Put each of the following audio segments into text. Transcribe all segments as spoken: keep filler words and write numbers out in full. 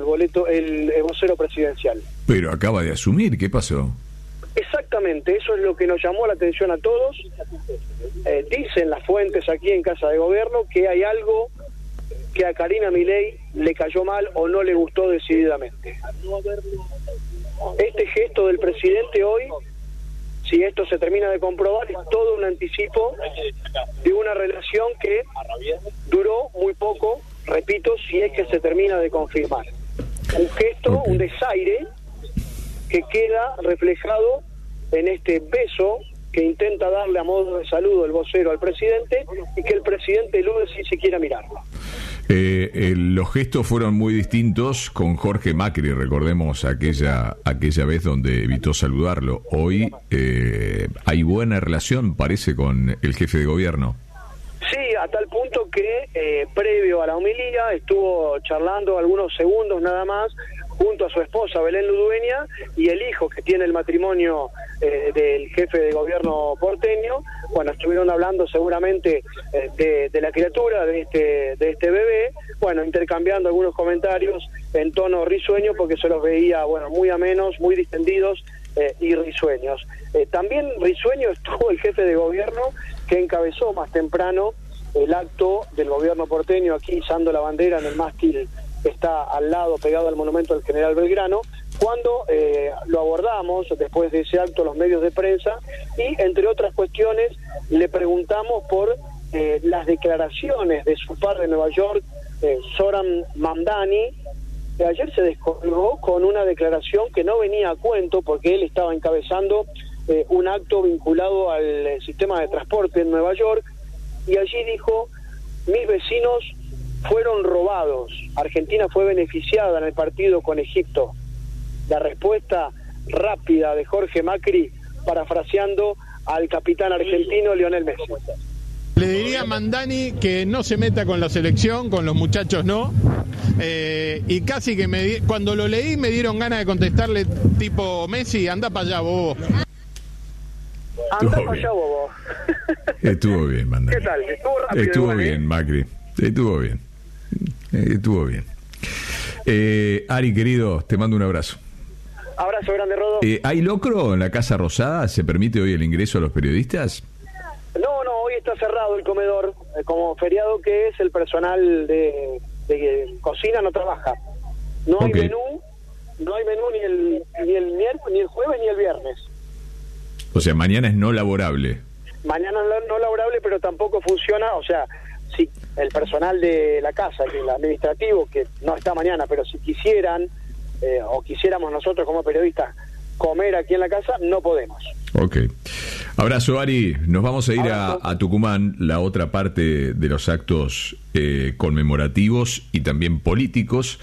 boleto, el, el vocero presidencial. Pero acaba de asumir, ¿qué pasó? Exactamente, eso es lo que nos llamó la atención a todos. Eh, dicen las fuentes aquí en Casa de Gobierno que hay algo que a Karina Milei le cayó mal o no le gustó decididamente. Este gesto del presidente hoy, si esto se termina de comprobar, es todo un anticipo de una relación que duró muy poco, repito, si es que se termina de confirmar. Un gesto, okay. un desaire que queda reflejado en este beso que intenta darle a modo de saludo el vocero al presidente y que el presidente elude si se quiera mirarlo. Eh, eh, los gestos fueron muy distintos con Jorge Macri, recordemos aquella aquella vez donde evitó saludarlo. Hoy eh, hay buena relación, parece, con el jefe de gobierno. Sí, a tal punto que eh, previo a la homilía estuvo charlando algunos segundos nada más junto a su esposa Belén Ludueña y el hijo que tiene el matrimonio eh, del jefe de gobierno porteño. Bueno, estuvieron hablando seguramente eh, de, de la criatura, de este de este bebé, bueno, intercambiando algunos comentarios en tono risueño porque se los veía, bueno, muy amenos, muy distendidos eh, y risueños. Eh, también risueño estuvo el jefe de gobierno que encabezó más temprano el acto del gobierno porteño aquí izando la bandera en el mástil que está al lado, pegado al monumento del General Belgrano, cuando eh, lo abordamos después de ese acto los medios de prensa y, entre otras cuestiones, le preguntamos por eh, las declaraciones de su par de Nueva York, eh, Zoran Mamdani, que ayer se descolgó con una declaración que no venía a cuento porque él estaba encabezando eh, un acto vinculado al eh, sistema de transporte en Nueva York y allí dijo: mis vecinos fueron robados, Argentina fue beneficiada en el partido con Egipto. La respuesta rápida de Jorge Macri, parafraseando al capitán argentino Lionel Messi. Le diría a Mamdani que no se meta con la selección, con los muchachos no, eh, y casi que me di- cuando lo leí me dieron ganas de contestarle tipo Messi, anda para allá, bobo. Anda para allá, bobo. Estuvo bien, Mamdani. ¿Qué tal? Estuvo rápido. Estuvo igual, bien, ¿eh? Macri. Estuvo bien. Estuvo bien. Eh, Ari, querido, te mando un abrazo. Abrazo grande, Rodo. Eh, ¿Hay locro en la Casa Rosada? ¿Se permite hoy el ingreso a los periodistas? No, no, hoy está cerrado el comedor. Eh, como feriado que es, el personal de, de cocina no trabaja. No hay Okay. menú, no hay menú ni el ni el miércoles, ni el jueves, ni el viernes. O sea, mañana es no laborable. Mañana no, no laborable, pero tampoco funciona, o sea, si el personal de la casa, que el administrativo, que no está mañana, pero si quisieran, eh, o quisiéramos nosotros como periodistas comer aquí en la casa, no podemos. Ok. Abrazo, Ari. Nos vamos a ir a, Abrazo. a Tucumán, la otra parte de los actos eh, conmemorativos y también políticos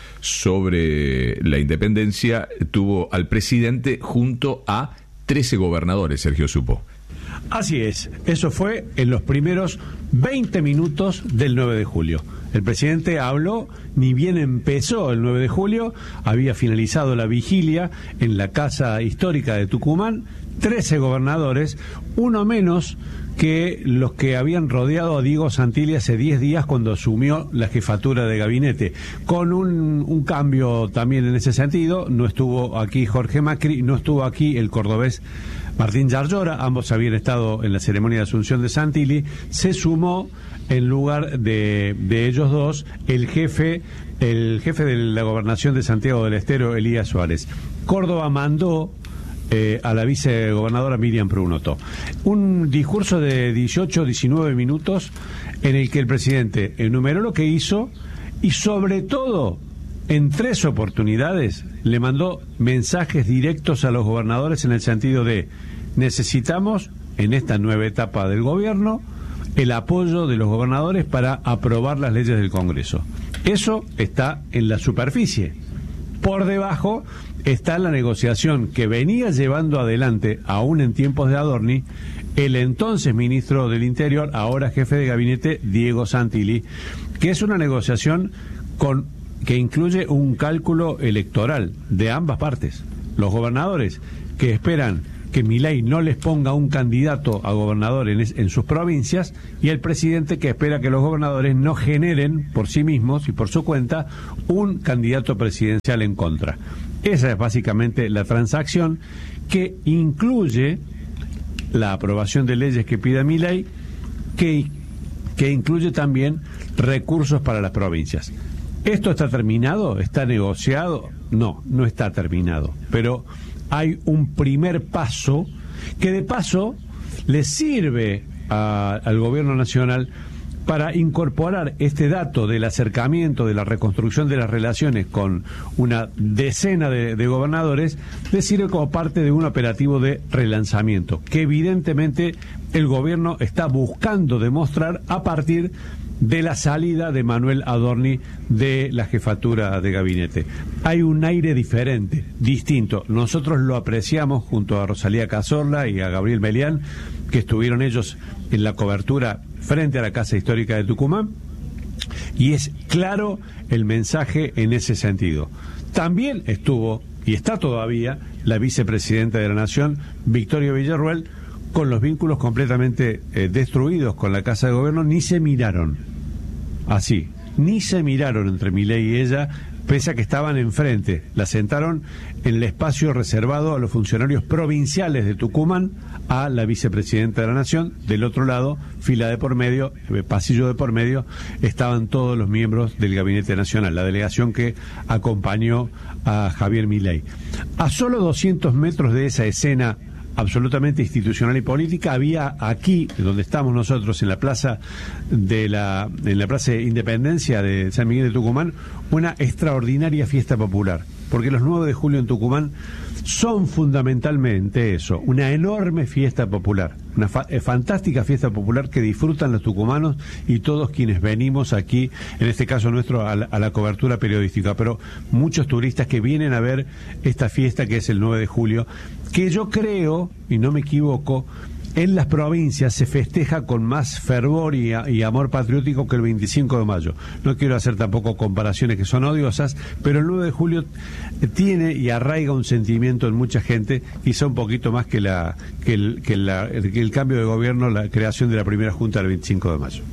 sobre la independencia tuvo al presidente junto a trece gobernadores, Sergio Supo. Así es, eso fue en los primeros veinte minutos del nueve de julio. El presidente habló, ni bien empezó el nueve de julio, había finalizado la vigilia en la Casa Histórica de Tucumán, trece gobernadores, uno menos que los que habían rodeado a Diego Santilli hace diez días cuando asumió la jefatura de gabinete, con un, un cambio también en ese sentido. No estuvo aquí Jorge Macri, no estuvo aquí el cordobés Martín Yarlora, ambos habían estado en la ceremonia de asunción de Santilli. Se sumó en lugar de, de ellos dos el jefe el jefe de la gobernación de Santiago del Estero, Elías Suárez. Córdoba mandó eh, a la vicegobernadora Miriam Prunoto un discurso de dieciocho, diecinueve minutos en el que el presidente enumeró lo que hizo y, sobre todo, en tres oportunidades le mandó mensajes directos a los gobernadores en el sentido de: necesitamos en esta nueva etapa del gobierno el apoyo de los gobernadores para aprobar las leyes del Congreso. Eso está en la superficie. Por debajo está la negociación que venía llevando adelante, aún en tiempos de Adorni, el entonces ministro del Interior, ahora jefe de gabinete, Diego Santilli, que es una negociación con que incluye un cálculo electoral de ambas partes. Los gobernadores que esperan que Milei no les ponga un candidato a gobernador en, es, en sus provincias, y el presidente que espera que los gobernadores no generen por sí mismos y por su cuenta un candidato presidencial en contra. Esa es básicamente la transacción, que incluye la aprobación de leyes que pida Milei, que, que incluye también recursos para las provincias. ¿Esto está terminado? ¿Está negociado? No, no está terminado, pero hay un primer paso que de paso le sirve a, al gobierno nacional para incorporar este dato del acercamiento, de la reconstrucción de las relaciones con una decena de, de gobernadores, le sirve como parte de un operativo de relanzamiento, que evidentemente el gobierno está buscando demostrar a partir de la salida de Manuel Adorni de la jefatura de gabinete. Hay un aire diferente, distinto. Nosotros lo apreciamos junto a Rosalía Cazorla y a Gabriel Melián, que estuvieron ellos en la cobertura frente a la Casa Histórica de Tucumán, y es claro el mensaje en ese sentido. También estuvo, y está todavía, la vicepresidenta de la Nación, Victoria Villarruel, con los vínculos completamente eh, destruidos con la Casa de Gobierno. Ni se miraron, así, ni se miraron entre Milei y ella, pese a que estaban enfrente. La sentaron en el espacio reservado a los funcionarios provinciales de Tucumán, a la vicepresidenta de la Nación. Del otro lado, fila de por medio, pasillo de por medio, estaban todos los miembros del Gabinete Nacional, la delegación que acompañó a Javier Milei. A solo doscientos metros de esa escena absolutamente institucional y política, había aquí, donde estamos nosotros, en la plaza de la en la plaza de Independencia de San Miguel de Tucumán, una extraordinaria fiesta popular, porque los nueve de julio en Tucumán son fundamentalmente eso, una enorme fiesta popular, una fa- fantástica fiesta popular que disfrutan los tucumanos y todos quienes venimos aquí, en este caso nuestro, a la, a la cobertura periodística, pero muchos turistas que vienen a ver esta fiesta que es el nueve de julio, que yo creo, y no me equivoco, en las provincias se festeja con más fervor y, a, y amor patriótico que el veinticinco de mayo. No quiero hacer tampoco comparaciones que son odiosas, pero el nueve de julio tiene y arraiga un sentimiento en mucha gente, quizá un poquito más que, la, que, el, que, la, que el cambio de gobierno, la creación de la primera junta del veinticinco de mayo.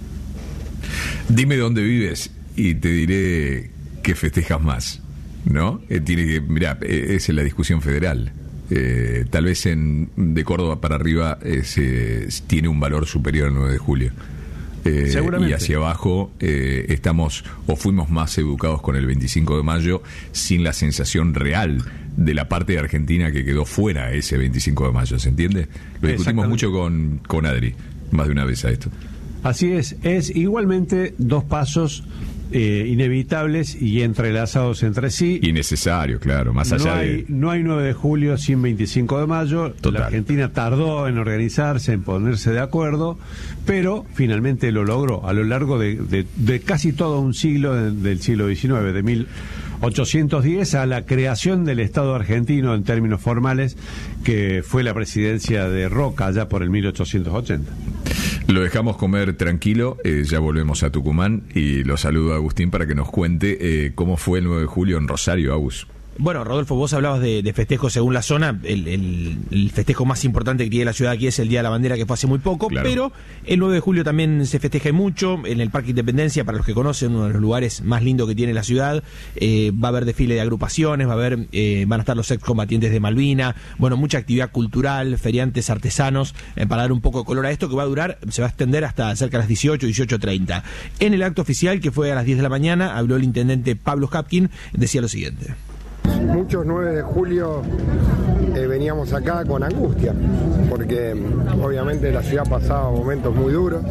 Dime dónde vives y te diré que festejas más, ¿no? Eh, tiene que, mirá, eh, es en la discusión federal. Eh, tal vez en de Córdoba para arriba eh, se, tiene un valor superior al nueve de julio. Eh, Seguramente. Y hacia abajo eh, estamos o fuimos más educados con el veinticinco de mayo, sin la sensación real de la parte de Argentina que quedó fuera ese veinticinco de mayo, ¿se entiende? Lo discutimos mucho con, con Adri, más de una vez a esto. Así es, es igualmente dos pasos eh, inevitables y entrelazados entre sí. Y necesario, claro, más allá no hay, de... No hay nueve de julio sin veinticinco de mayo. Total. La Argentina tardó en organizarse, en ponerse de acuerdo, pero finalmente lo logró a lo largo de, de, de casi todo un siglo, de, del siglo diecinueve, de mil ochocientos diez a la creación del Estado argentino en términos formales, que fue la presidencia de Roca allá por el mil ochocientos ochenta. Lo dejamos comer tranquilo, eh, ya volvemos a Tucumán y lo saludo a Agustín para que nos cuente eh, cómo fue el nueve de julio en Rosario, Agus. Bueno, Rodolfo, vos hablabas de, de festejos según la zona. El, el, el festejo más importante que tiene la ciudad aquí es el Día de la Bandera, que fue hace muy poco, claro. Pero el nueve de julio también se festeja mucho en el Parque Independencia. Para los que conocen, uno de los lugares más lindos que tiene la ciudad. Eh, va a haber desfile de agrupaciones, va a haber, eh, van a estar los excombatientes de Malvina, bueno, mucha actividad cultural, feriantes, artesanos, eh, para dar un poco de color a esto, que va a durar, se va a extender hasta cerca de las dieciocho, dieciocho treinta. En el acto oficial, que fue a las diez de la mañana, habló el intendente Pablo Hapkin, decía lo siguiente. Muchos nueve de julio eh, veníamos acá con angustia, porque obviamente la ciudad pasaba momentos muy duros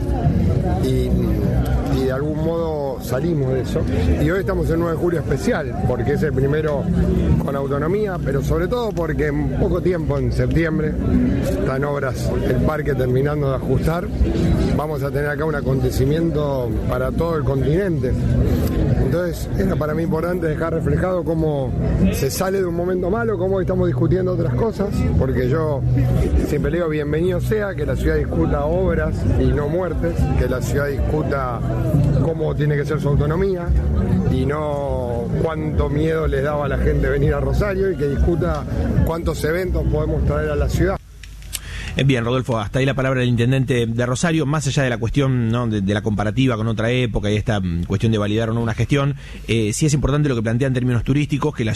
y, y de algún modo salimos de eso. Y hoy estamos en nueve de julio especial, porque es el primero con autonomía, pero sobre todo porque en poco tiempo, en septiembre, están obras el parque terminando de ajustar. Vamos a tener acá un acontecimiento para todo el continente. Entonces era para mí importante dejar reflejado cómo se sale de un momento malo, cómo estamos discutiendo otras cosas, porque yo siempre le digo bienvenido sea que la ciudad discuta obras y no muertes, que la ciudad discuta cómo tiene que ser su autonomía y no cuánto miedo les daba a la gente venir a Rosario, y que discuta cuántos eventos podemos traer a la ciudad. Bien, Rodolfo, hasta ahí la palabra del intendente de Rosario. Más allá de la cuestión, ¿no?, de, de la comparativa con otra época y esta cuestión de validar o no una gestión, eh, sí es importante lo que plantea en términos turísticos, que la